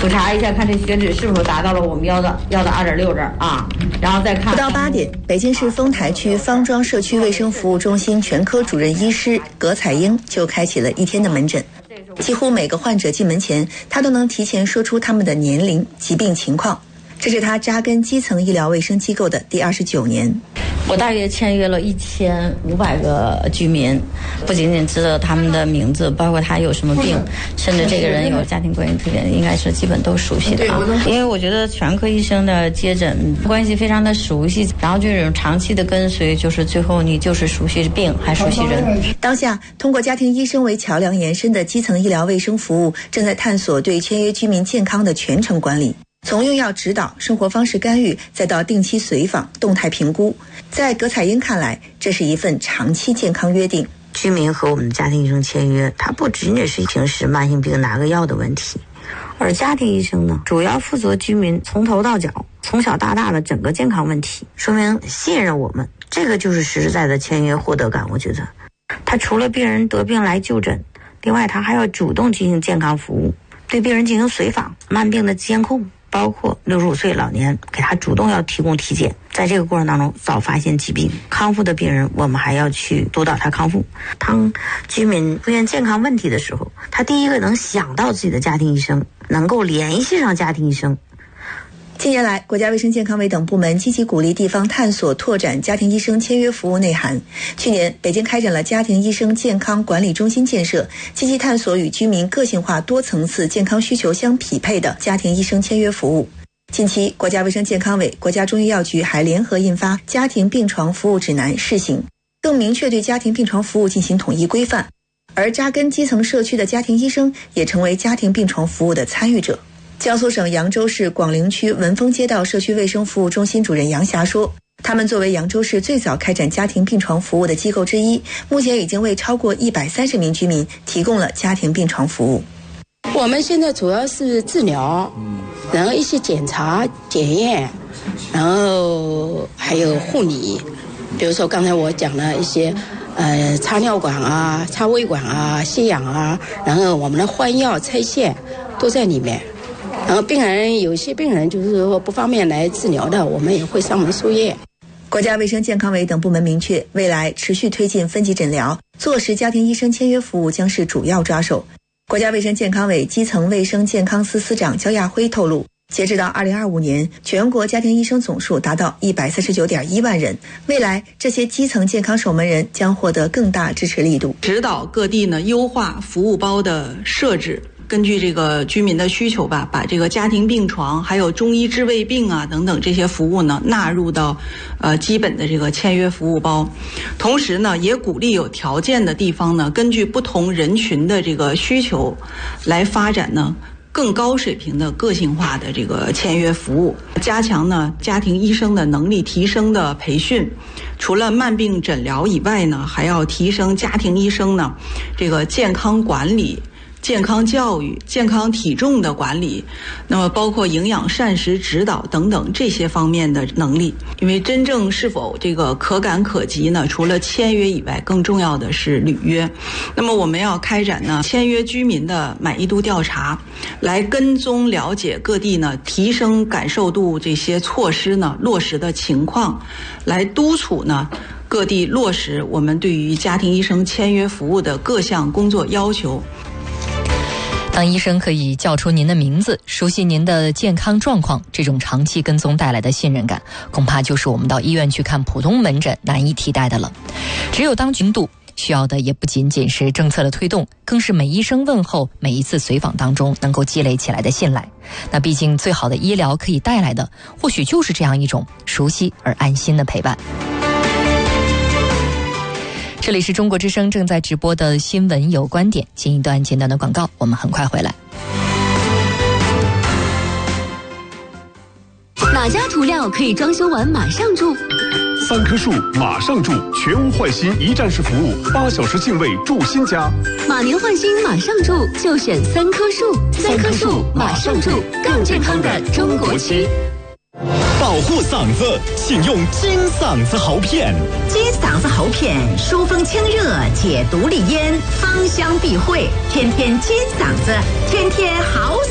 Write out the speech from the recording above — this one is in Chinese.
复查一下，看这血脂是否达到了我们要的2.6这啊，然后再看。 不到8点，北京市丰台区方庄社区卫生服务中心全科主任医师葛彩英就开启了1天的门诊。几乎每个患者进门前，他都能提前说出他们的年龄、疾病情况。这是他扎根基层医疗卫生机构的第29年。 我大约签约了1500个居民，不仅仅知道他们的名字，包括他有什么病，甚至这个人有家庭关系特点，应该是基本都熟悉的啊。因为我觉得全科医生的接诊关系非常的熟悉，然后这种长期的跟随，就是最后你就是熟悉病还熟悉人。 当下，通过家庭医生为桥梁延伸的基层医疗卫生服务，正在探索对签约居民健康的全程管理。从用药指导、生活方式干预，再到定期随访、动态评估，在葛彩英看来，这是一份长期健康约定。 居民和我们家庭医生签约，它不仅仅是平时慢性病拿个药的问题，而家庭医生呢，主要负责居民从头到脚、从小到大的整个健康问题，说明信任我们，这个就是实实在在的签约获得感。我觉得，他除了病人得病来就诊，另外他还要主动进行健康服务，对病人进行随访、慢病的监控。包括65岁老年给他主动要提供体检，在这个过程当中早发现疾病，康复的病人我们还要去督导他康复。当居民出现健康问题的时候，他第一个能想到自己的家庭医生，能够联系上家庭医生。 近年来，国家卫生健康委等部门积极鼓励地方探索拓展家庭医生签约服务内涵。去年，北京开展了家庭医生健康管理中心建设，积极探索与居民个性化多层次健康需求相匹配的家庭医生签约服务。近期，国家卫生健康委、国家中医药局还联合印发《家庭病床服务指南》试行，更明确对家庭病床服务进行统一规范。而扎根基层社区的家庭医生也成为家庭病床服务的参与者。江苏省扬州市广陵区文峰街道社区卫生服务中心主任杨霞说，他们作为扬州市最早开展家庭病床服务的机构之一，目前已经为超过130名居民提供了家庭病床服务。 我们现在主要是治疗，然后一些检查检验，然后还有护理，比如说刚才我讲了一些插尿管啊、插胃管啊、吸氧啊，然后我们的换药拆线都在里面。然后有些病人就是说不方便来治疗的，我们也会上门输液。 国家卫生健康委等部门明确，未来持续推进分级诊疗，落实家庭医生签约服务将是主要抓手。国家卫生健康委基层卫生健康司司长焦亚辉透露，截止到2025年，全国家庭医生总数达到139.1万人。未来，这些基层健康守门人将获得更大支持力度， 指导各地呢优化服务包的设置。根据这个居民的需求吧，把这个家庭病床还有中医治胃病啊等等这些服务呢纳入到基本的这个签约服务包。同时呢，也鼓励有条件的地方呢，根据不同人群的这个需求来发展呢更高水平的个性化的这个签约服务，加强呢家庭医生的能力提升的培训。除了慢病诊疗以外呢，还要提升家庭医生呢这个健康管理、健康教育、健康体重的管理，那么包括营养膳食指导等等这些方面的能力。因为真正是否这个可感可及呢，除了签约以外，更重要的是履约。那么我们要开展呢签约居民的满意度调查，来跟踪了解各地呢提升感受度这些措施呢落实的情况，来督促呢各地落实我们对于家庭医生签约服务的各项工作要求。 当医生可以叫出您的名字，熟悉您的健康状况，这种长期跟踪带来的信任感，恐怕就是我们到医院去看普通门诊难以替代的了。只有当局度需要的也不仅仅是政策的推动，更是每医生问候、每一次随访当中能够积累起来的信赖。那毕竟最好的医疗可以带来的，或许就是这样一种熟悉而安心的陪伴。这里是中国之声正在直播的新闻有观点，进一段简短的广告，我们很快回来。 哪家涂料可以装修完马上住 ？3棵树马上住，全屋换新一站式服务，8小时净位住新家。 马年换新马上住，就选3棵树，3棵树马上住，更健康的中国区。 保护嗓子，请用金嗓子喉片。 金嗓子喉片疏风清热，解毒利咽，芳香避秽，天天金嗓子，天天好